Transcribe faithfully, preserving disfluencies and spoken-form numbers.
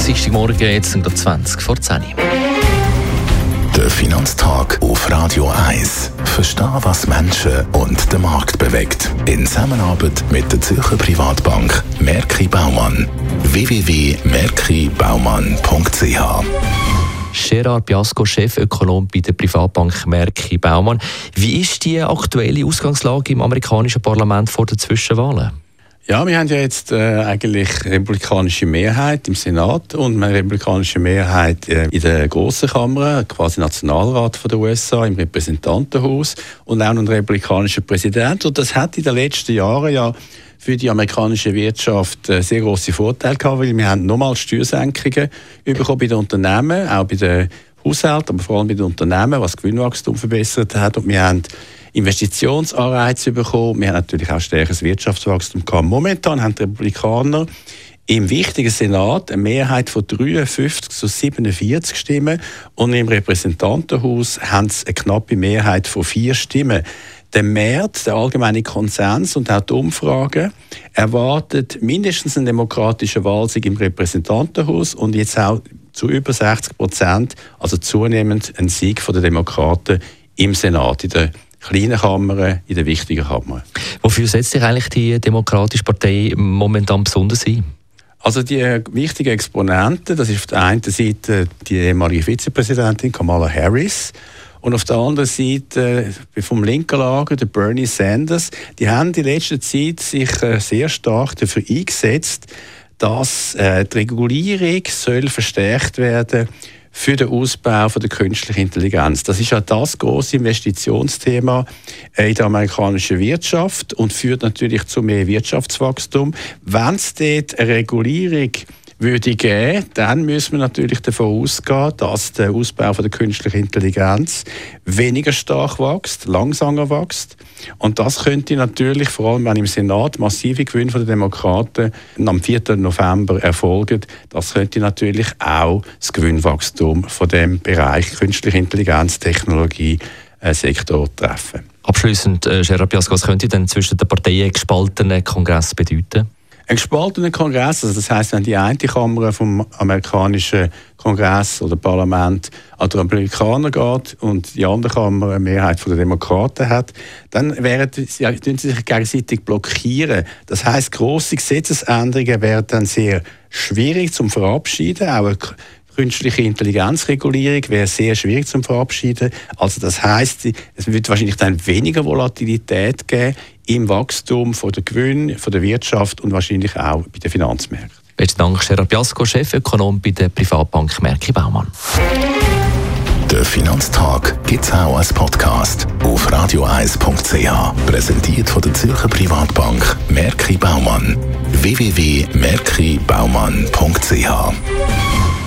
Dienstagmorgen, jetzt sind zwanzig vor zehn. Der Finanztag auf Radio eins. Verstehen, was Menschen und den Markt bewegt. In Zusammenarbeit mit der Zürcher Privatbank Merki Baumann. w w w punkt merki baumann punkt c h Gerard Biasco, Chefökonom bei der Privatbank Merki Baumann. Wie ist die aktuelle Ausgangslage im amerikanischen Parlament vor den Zwischenwahlen? Ja, wir haben ja jetzt äh, eigentlich republikanische Mehrheit im Senat und eine republikanische Mehrheit äh, in der grossen Kammer, quasi Nationalrat von der U S A, im Repräsentantenhaus und auch einen republikanischen Präsident. Und das hat in den letzten Jahren ja für die amerikanische Wirtschaft äh, sehr grosse Vorteile gehabt, weil wir haben nochmals Steuersenkungen bekommen bei den Unternehmen, auch bei den Haushalten, aber vor allem bei den Unternehmen, was das Gewinnwachstum verbessert hat. Und wir haben Investitionsanreize bekommen. Wir haben natürlich auch stärkeres Wirtschaftswachstum gehabt. Momentan haben die Republikaner im wichtigen Senat eine Mehrheit von dreiundfünfzig zu siebenundvierzig Stimmen und im Repräsentantenhaus haben sie eine knappe Mehrheit von vier Stimmen. Der März, der allgemeine Konsens und auch die Umfragen erwartet mindestens einen demokratischen Wahlsieg im Repräsentantenhaus und jetzt auch zu über sechzig Prozent, also zunehmend ein Sieg der Demokraten im Senat, in der kleinen Kammern, in der wichtigen Kammer. Wofür setzt sich eigentlich die Demokratische Partei momentan besonders ein? Also die wichtigen Exponenten, das ist auf der einen Seite die ehemalige Vizepräsidentin Kamala Harris und auf der anderen Seite vom linken Lager der Bernie Sanders. Die haben in letzter Zeit sich sehr stark dafür eingesetzt, dass die Regulierung soll verstärkt werden für den Ausbau von der künstlichen Intelligenz. Das ist ja das grosse Investitionsthema in der amerikanischen Wirtschaft und führt natürlich zu mehr Wirtschaftswachstum. Wenn es dort eine Regulierung würde geben, dann müssen wir natürlich davon ausgehen, dass der Ausbau von der künstlichen Intelligenz weniger stark wächst, langsamer wächst. Und das könnte natürlich, vor allem wenn im Senat massive Gewinne von den Demokraten am vierten November erfolgen, das könnte natürlich auch das Gewinnwachstum von dem Bereich künstliche Intelligenz, Technologie, äh, Sektor treffen. Abschliessend, äh, Gerard Biasco, was könnte denn zwischen den Parteien gespaltenen Kongress bedeuten? Ein gespaltener Kongress, also das heisst, wenn die eine Kammer vom amerikanischen Kongress oder Parlament an die Republikaner geht und die andere Kammer eine Mehrheit der Demokraten hat, dann werden sie, sie sich gegenseitig blockieren. Das heisst, grosse Gesetzesänderungen werden dann sehr schwierig zum Verabschieden. Auch eine künstliche Intelligenzregulierung wäre sehr schwierig zum Verabschieden. Also das heisst, es wird wahrscheinlich dann weniger Volatilität geben im Wachstum von der Gewinn, von der Wirtschaft und wahrscheinlich auch bei den Finanzmärkten. Besten Dank, Gerard Biasco, Chefökonom bei der Privatbank Merki Baumann. Der Finanztag gibt es auch als Podcast auf radio eins punkt c h. Präsentiert von der Zürcher Privatbank Merki Baumann. w w w punkt merki baumann punkt c h